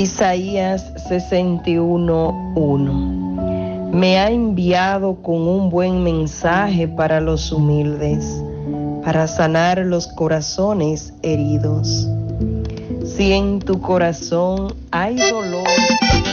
Isaías 61:1. Me ha enviado con un buen mensaje para los humildes, para sanar los corazones heridos. Si en tu corazón hay dolor